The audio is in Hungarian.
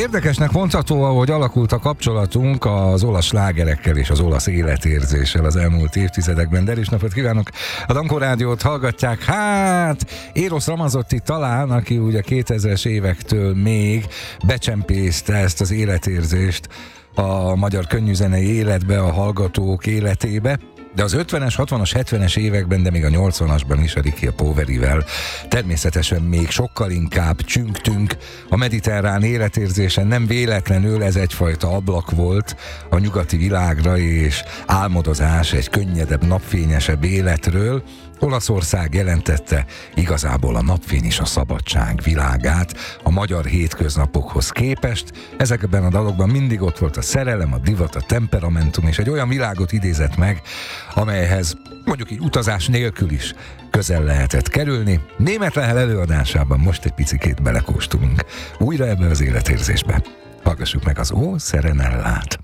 Érdekesnek mondható, ahogy alakult a kapcsolatunk az olasz slágerekkel és az olasz életérzéssel az elmúlt évtizedekben. De is napot kívánok! A Dankó Rádiót hallgatják. Hát, Eros Ramazzotti talán, aki ugye 2000-es évektől még becsempészte ezt az életérzést a magyar könnyűzenei életbe, a hallgatók életébe. De az 50-es, 60-as, 70-es években, de még a 80-asban is a Ricky Poverivel természetesen még sokkal inkább csüngtünk a mediterrán életérzésen. Nem véletlenül ez egyfajta ablak volt a nyugati világra, és álmodozás egy könnyedebb, napfényesebb életről. Olaszország jelentette igazából a napfény és a szabadság világát a magyar hétköznapokhoz képest. Ezekben a dalokban mindig ott volt a szerelem, a divat, a temperamentum, és egy olyan világot idézett meg, amelyhez mondjuk így utazás nélkül is közel lehetett kerülni. Német Lehel előadásában most egy picikét belekóstolunk újra ebbe az életérzésbe. Hallgassuk meg az Ó Serenellát.